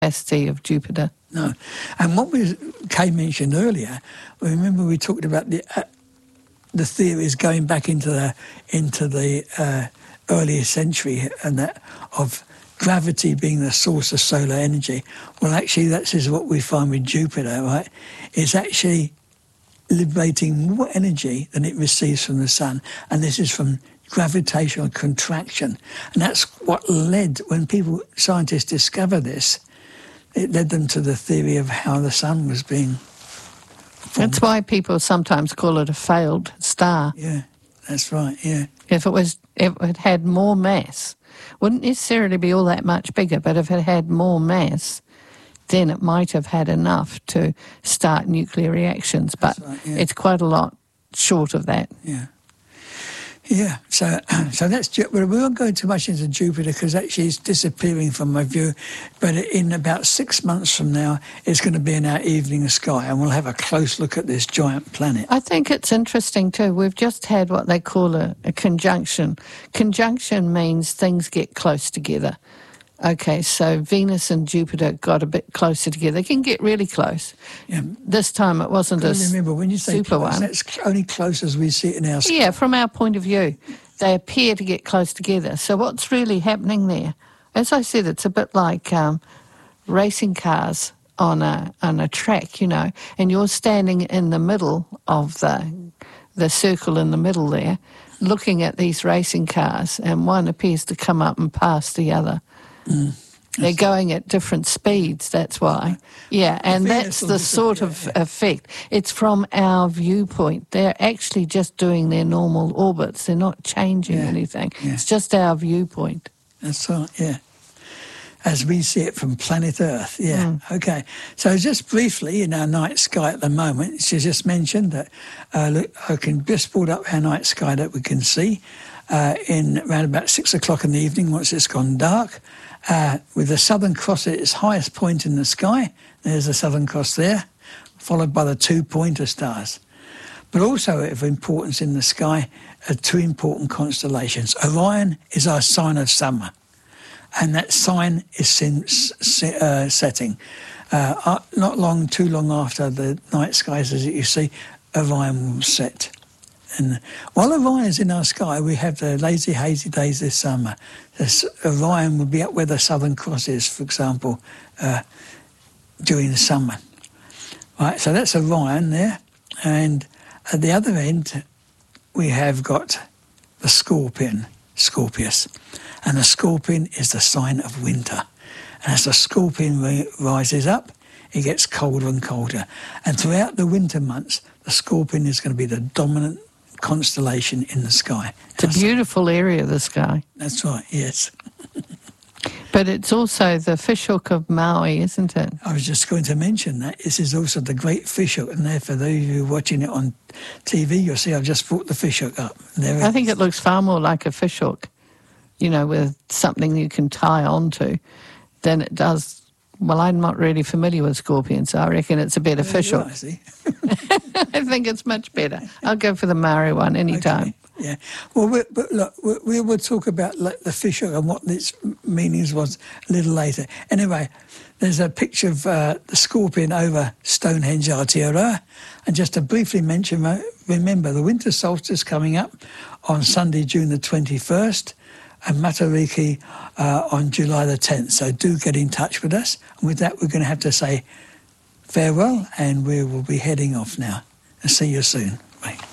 capacity of Jupiter. No. And what Kay mentioned earlier, remember we talked about the theories going back into the earlier century and that of gravity being the source of solar energy. Well, actually, that is what we find with Jupiter, right? It's actually liberating more energy than it receives from the sun, and this is from gravitational contraction. And that's what led, when scientists discovered this, it led them to the theory of how the sun was being formed. That's why people sometimes call it a failed star. Yeah, that's right, yeah. If it had more mass, wouldn't necessarily be all that much bigger, but if it had more mass, then it might have had enough to start nuclear reactions. But right, yeah. It's quite a lot short of that. Yeah. Yeah, so that's... Well, we won't go too much into Jupiter because actually it's disappearing from my view, but in about 6 months from now, it's going to be in our evening sky, and we'll have a close look at this giant planet. I think it's interesting too. We've just had what they call a conjunction. Conjunction means things get close together. Okay, so Venus and Jupiter got a bit closer together. They can get really close. Yeah. This time it wasn't a remember, when you say super close, one. That's only close as we see it in our sky. Yeah, from our point of view, they appear to get close together. So what's really happening there? As I said, it's a bit like racing cars on a track, and you're standing in the middle of the circle in the middle there, looking at these racing cars, and one appears to come up and pass the other. They're going at different speeds, that's why. Yeah, and that's the sort of effect. It's from our viewpoint. They're actually just doing their normal orbits. They're not changing anything. Yeah. It's just our viewpoint. That's right, yeah. As we see it from planet Earth, yeah. Okay, so just briefly, in our night sky at the moment, she just mentioned that, look, I can just pull up our night sky that we can see in around about 6 o'clock in the evening once it's gone dark. With the Southern Cross at its highest point in the sky. There's the Southern Cross there, followed by the 2 pointer stars. But also of importance in the sky are 2 important constellations. Orion is our sign of summer, and that sign is setting. Not too long after the night skies as you see, Orion will set. And while Orion is in our sky, we have the lazy, hazy days this summer. Orion will be up where the Southern Cross is, for example, during the summer. Right, so that's Orion there. And at the other end, we have got the Scorpion, Scorpius. And the Scorpion is the sign of winter. And as the Scorpion rises up, it gets colder and colder. And throughout the winter months, the Scorpion is going to be the dominant constellation in the sky. It's a beautiful area of the sky. That's right, yes. But it's also the fishhook of Maui, isn't it? I was just going to mention that. This is also the Great Fishhook, and there, for those of you watching it on TV, you'll see I've just brought the fishhook up. I think it looks far more like a fishhook, with something you can tie onto, than it does. Well, I'm not really familiar with scorpions, so I reckon it's a better fishhook. I see. I think it's much better. I'll go for the Maori one anytime. Okay. Yeah. Well, but look, we will talk about the fishhook and what its meanings was a little later. Anyway, there's a picture of the Scorpion over Stonehenge, Aotearoa. And just to briefly mention, remember, the winter solstice coming up on Sunday, June the 21st, and Matariki on July the 10th. So do get in touch with us. And with that, we're going to have to say farewell, and we will be heading off now. And see you soon. Bye.